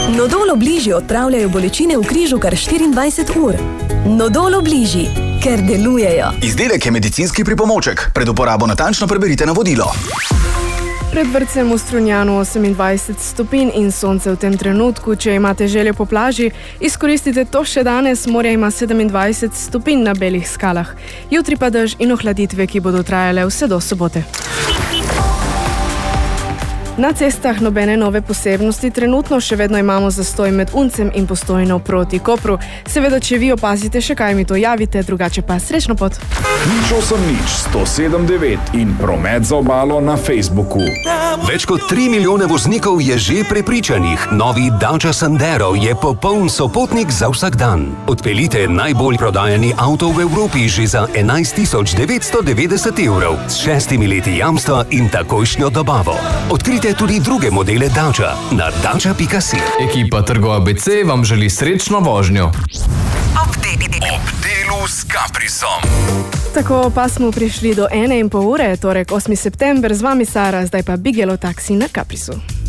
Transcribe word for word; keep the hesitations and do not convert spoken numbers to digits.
Nodol Obliži odpravljajo bolečine v križu kar štiriindvajset ur. Nodol Obliži, ker delujejo. Izdelek je medicinski pripomoček. Pred uporabo natančno preberite navodilo. Pred vrtcem v Strunjanu osemindvajset stopinj in sonce v tem trenutku. Če imate željo po plaži, izkoristite to še danes. Morje ima sedemindvajset stopinj na Belih skalah. Jutri pa dež in ohladitve, ki bodo trajale vse do sobote. Na cestah nobene nove posebnosti, trenutno še vedno imamo zastoj med Uncem in Postojno proti Kopru. Seveda, če vi opazite še kaj, mi to javite, drugače pa srečno pot. Nič osem nič, sto sedem devet in promet za obalo na Facebooku. Več kot tri milijone voznikov je že prepričanih. Novi Dacia Sandero je popoln sopotnik za vsak dan. Odpeljite najbolj prodajani avto v Evropi že za enajst tisoč devetsto devetdeset evrov s šestimi leti jamstva in takojšnjo dobavo. Odkrite tudi druge modele Dacia na dacia pika si. Ekipa Trgo A B C vam želi srečno vožnjo. Ob delu s Caprisom. Tako pa smo prišli do ene in pol ure, torek osmi september, z vami Sara, zdaj pa Big Yellow Taxi na Caprisu.